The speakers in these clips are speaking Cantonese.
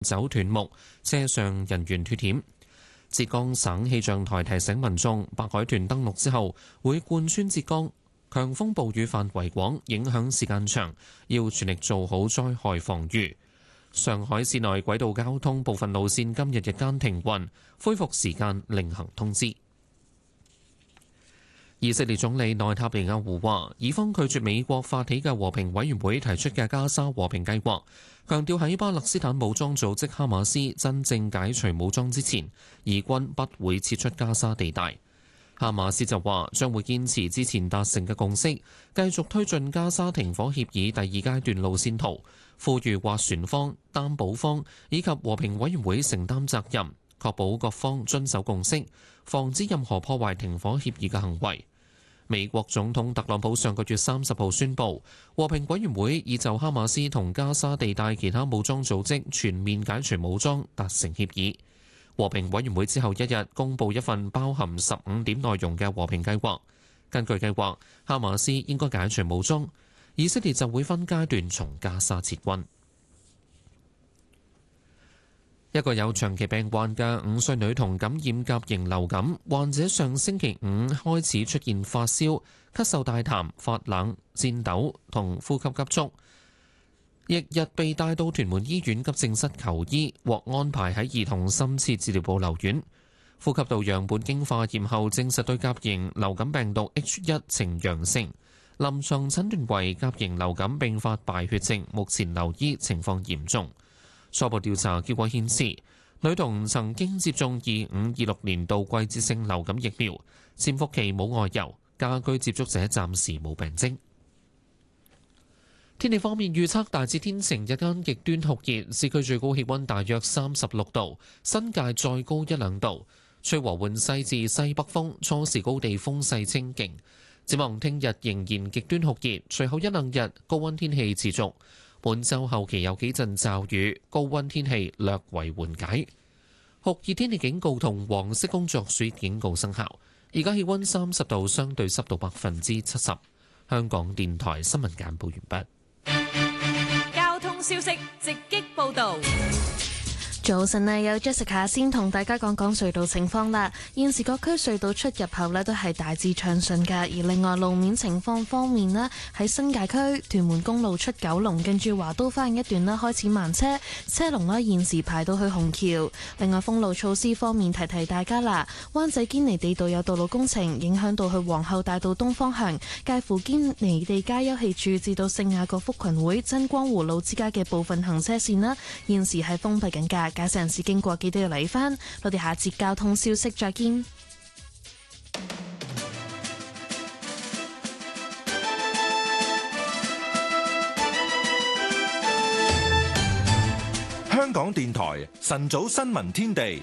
走斷木，車上人員脫險。浙江省氣象台提醒民眾，白海豚登陸之後會貫穿浙江，強風暴雨範圍廣，影響時間長，要全力做好災害防禦。上海市內軌道交通部分路線今日日間停運，恢復時間另行通知。以色列總理內塔尼亞胡話，以方拒絕美國發起嘅和平委員會提出嘅加沙和平計劃，強調喺巴勒斯坦武裝組織哈馬斯真正解除武裝之前，以軍不會撤出加沙地帶。哈馬斯就話將會堅持之前達成嘅共識，繼續推進加沙停火協議第二階段路線圖，呼籲斡旋方、擔保方以及和平委員會承擔責任，確保各方遵守共識，防止任何破壞停火協議嘅行為。美國總統特朗普上個月30號宣布，和平委員會已就哈馬斯同加沙地帶其他武裝組織全面解除武裝達成協議。和平委員會之後一日公布一份包含15點內容嘅和平計劃。根據計劃，哈馬斯應該解除武裝，以色列就會分階段從加沙撤軍。一個有長期病患嘅5歲女童感染甲型流感，患者上星期五開始出現發燒、咳嗽大痰、發冷、顫抖同呼吸急促，翌日被帶到屯門醫院急症室求醫，獲安排喺兒童深切治療部留院。呼吸道樣本經化驗後證實對甲型流感病毒 H1 呈陽性，臨床診斷為甲型流感併發敗血症，目前留醫，情況嚴重。初步調查結果顯示，女童曾經接種25-26年度季節性流感疫苗，潛伏期冇外遊，家居接觸者暫時冇病徵。天氣方面預測大致天晴，日間極端酷熱，市區最高氣溫大約36度，新界再高1-2度，吹和緩西至西北風，初時高地風勢清勁。展望聽日仍然極端酷熱，隨後1-2日高溫天氣持續。本週後期有幾陣驟雨，高溫天氣略為緩解。酷熱天氣警告同黃色工作暑熱警告生效。而家氣溫30度，相對濕度70%。香港電台新聞簡報完畢。交通消息直擊報導。 早晨啊，有 Jessica 先同大家講講隧道情況啦。現時各區隧道出入口呢都係大致暢順㗎。而另外路面情況方面呢，喺新界區屯門公路出九龍，近住華都花園一段呢開始慢車，車龍呢現時排到去紅橋。另外封路措施方面，提提大家啦。灣仔堅尼地道有道路工程，影響到去皇后大道東方向，介乎堅尼地街休憩處至到聖雅各福群會真光湖路之間嘅部分行車線啦，現時係封閉緊㗎。駕駛人士經過記得要留意返。我哋下節交通消息再見。 香港電台晨早新聞天地。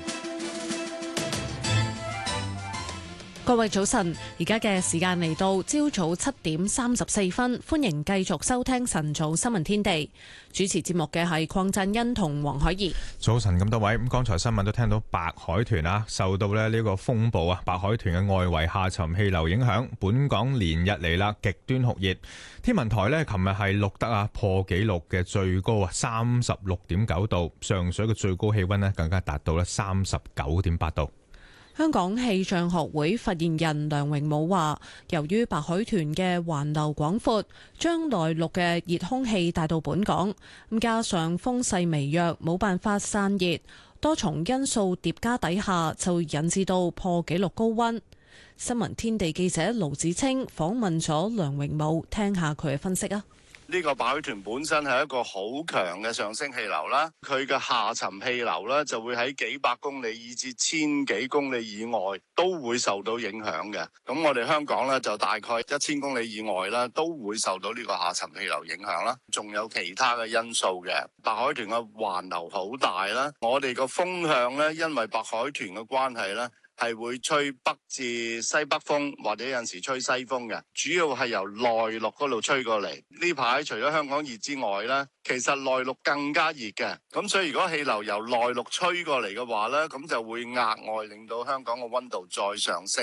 各位早晨，而家嘅時間嚟到朝早7:34，歡迎繼續收聽晨早新聞天地。主持節目嘅係鄺振欣同黃海怡。 早晨咁多位，咁剛才新聞都聽到白海豚啊，受到呢個風暴啊，白海豚嘅外圍下沉氣流影響，本港連日嚟啦極端酷熱。天文台呢琴日係錄得破紀錄嘅最高36.9度，上水嘅最高氣溫呢更加達到39.8度。 香港氣象學會發言人梁榮武話，由於白海豚嘅環流廣闊，將內陸嘅熱空氣帶到本港，咁加上風勢微弱，冇辦法散熱，多重因素疊加底下，就引致到破紀錄高溫。新聞天地記者盧子清訪問咗梁榮武，聽下佢嘅分析啊。 呢個白海豚本身係一個好強嘅上升氣流啦，佢嘅下沉氣流咧就會喺幾百公里以至千幾公里以外都會受到影響嘅。咁我哋香港咧就大概1000公里以外啦，都會受到呢個下沉氣流影響啦。仲有其他嘅因素嘅，白海豚嘅環流好大啦，我哋個風向咧，因為白海豚嘅關係咧，係會吹北至西北風，或者有陣時吹西風嘅，主要係由內陸嗰度吹過嚟。呢排除咗香港熱之外呢，其實內陸更加熱嘅。咁所以如果氣流由內陸吹過嚟嘅話呢，咁就會額外令到香港嘅溫度再上升啦。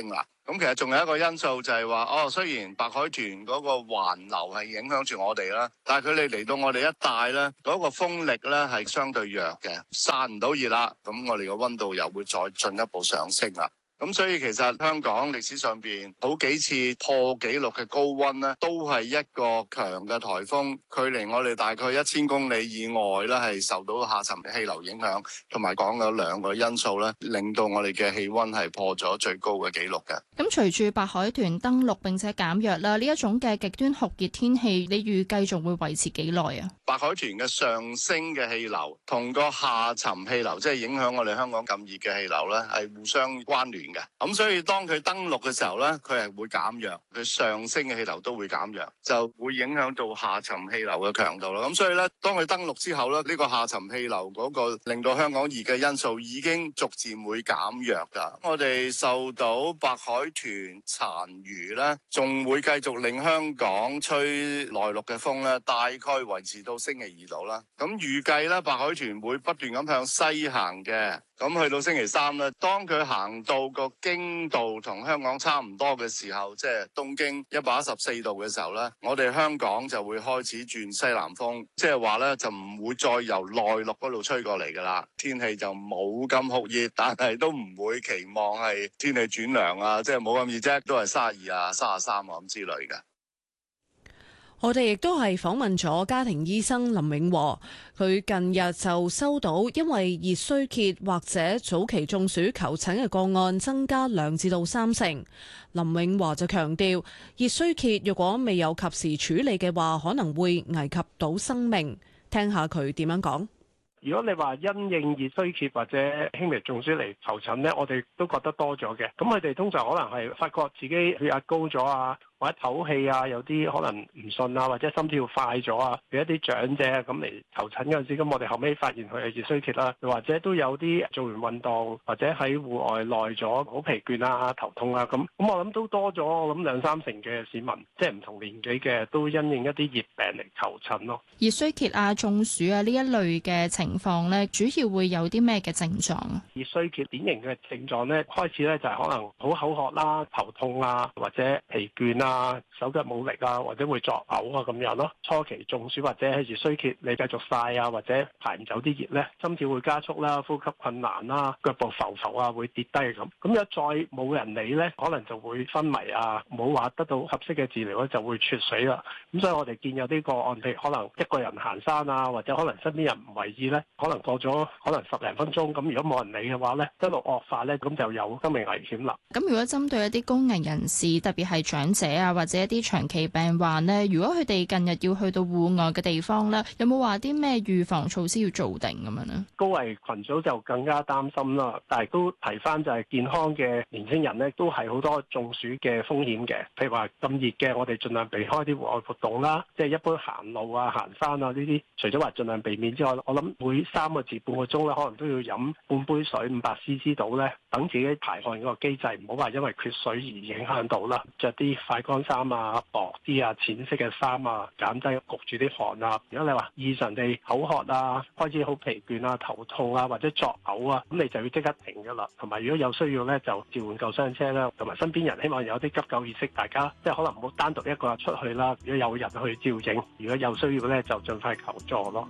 咁其實仲有一個因素就係話，雖然白海豚嗰個環流係影響住我哋啦，但係佢哋嚟到我哋一帶咧，嗰個風力咧係相對弱嘅，散唔到熱啦，咁我哋個溫度又會再進一步上升啦。咁所以其實香港歷史上邊好幾次破紀錄嘅高溫咧，都係一個強嘅颱風，距離我哋大概1000公里以外咧，係受到下沉氣流影響，同埋講有兩個因素咧，令到我哋嘅氣溫係破咗最高嘅紀錄嘅。 咁隨住白海豚登陸並且減弱啦，呢一種嘅極端酷熱天氣，你預計仲會維持幾耐啊？白海豚嘅上升嘅氣流同個下沉氣流，即係影響我哋香港咁熱嘅氣流咧，係互相關聯。咁所以當佢登陸嘅時候咧，佢係會減弱，佢上升嘅氣流都會減弱，就會影響到下沉氣流嘅強度啦。咁所以咧，當佢登陸之後咧，呢個下沉氣流嗰個令到香港熱嘅因素已經逐漸會減弱噶。我哋受到白海豚殘餘咧，仲會繼續令香港吹內陸嘅風咧，大概維持到星期2度啦。咁預計咧，白海豚會不斷咁向西行嘅。咁去到星期3咧，當佢行到個經度同香港差唔多嘅時候，即係東經114度嘅時候咧，我哋香港就會開始轉西南風，即係話咧就唔會再由內陸嗰度吹過嚟噶啦，天氣就冇咁酷熱，但係都唔會期望係天氣轉涼啊，即係冇咁熱啫，都係32啊、33啊咁之類嘅。 我哋亦都係訪問咗家庭醫生林永和，佢近日就收到因為熱衰竭或者早期中暑求診嘅個案增加2至3成。林永和就強調，熱衰竭若果未有及時處理嘅話，可能會危及到生命。聽下佢點樣講。 如果你話因應熱衰竭或者輕微中暑嚟求診呢，我哋都覺得多咗嘅。咁佢哋通常可能係發覺自己血壓高咗啊，或者唞氣啊，有啲可能唔順啊，或者心跳快咗啊，俾一啲長者咁嚟求診嗰陣時，咁我哋後尾發現佢係熱衰竭啦，又或者都有啲做完運動或者喺戶外耐咗，好疲倦啊、頭痛啊咁。咁我諗都多咗，我諗2-3成嘅市民，即係唔同年紀嘅，都因應一啲熱病嚟求診咯。 熱衰竭啊、中暑啊呢一類嘅情況咧，主要會有啲咩嘅症狀啊？ 熱衰竭典型嘅症狀咧，開始咧就係可能好口渴啦、頭痛啊，或者疲倦啊、手腳冇力啊，或者會作嘔啊咁樣咯。初期中暑或者係熱衰竭，你繼續曬啊，或者排唔走啲熱咧，心跳會加速啦、呼吸困難啦、腳步浮浮啊，會跌低咁。咁如果再冇人理咧，可能就會昏迷啊，冇話得到合適嘅治療咧，就會脫水啦。咁所以我哋見有啲個案，譬如可能一個人行山啊，或者可能身邊人唔為意咧，可能過咗可能10零分鐘，咁如果冇人理嘅話咧，一路惡化咧，咁就有生命危險啦。 咁如果針對一啲高危人士，特別係長者啊，或者一啲長期病患咧，如果佢哋近日要去到戶外嘅地方咧，有冇話啲咩預防措施要做定咁樣呢？ 高危群組就更加擔心啦，但係都提翻就係健康嘅年輕人咧，都係好多中暑嘅風險嘅。譬如話咁熱嘅，我哋盡量避開啲戶外活動啦，即係一般行路啊、行山啊呢啲，除咗話盡量避免之外，我諗每3個字半個鐘咧，可能都要飲半杯水500cc 到咧，等自己排汗嗰個機制唔好話因為缺水而影響到啦。着啲快乾衫啊、薄啲啊、淺色嘅衫啊，減低焗住啲汗啊。如果你話異常地口渴啊、開始好疲倦啊、頭痛啊或者作嘔啊，咁你就要即刻停噶啦。同埋如果有需要咧，就召喚救傷車啦。同埋身邊人希望有啲急救意識，大家即係可能唔好單獨一個人出去啦。如果有人去照應，如果有需要咧，就盡快求助咯。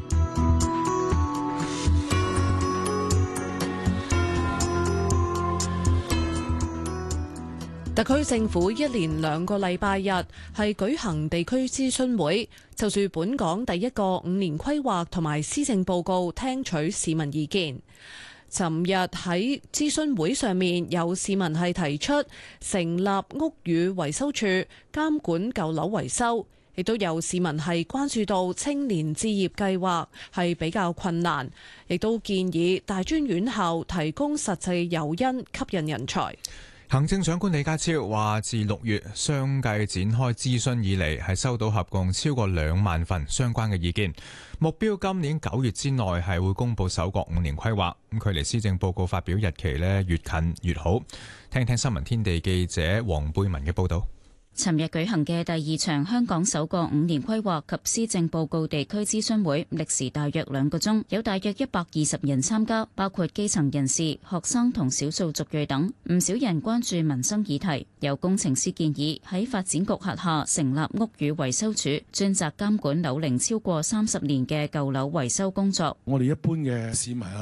特區政府一連2個禮拜日係舉行地區諮詢會，就住本港第一個5年規劃同埋施政報告聽取市民意見。尋日喺諮詢會上面，有市民係提出成立屋宇維修處監管舊樓維修，亦都有市民係關注到青年置業計劃係比較困難，亦都建議大專院校提供實際誘因吸引人才。 行政長官李家超話，自6月相繼展開諮詢以嚟，係收到合共超過2萬份相關嘅意見，目標今年9月之內係會公布首個5年規劃。咁距離施政報告發表日期呢，越近越好。聽聽新聞天地記者黃貝文嘅報道。 尋日舉行嘅第二場香港首個5年規劃及施政報告地區諮詢會，歷時大約2個鐘，有大約120人參加，包括基層人士、學生同少數族裔等。唔少人關注民生議題，有工程師建議喺發展局轄下成立屋宇維修處，專責監管樓齡超過30年嘅舊樓維修工作。 我哋一般嘅市民啊，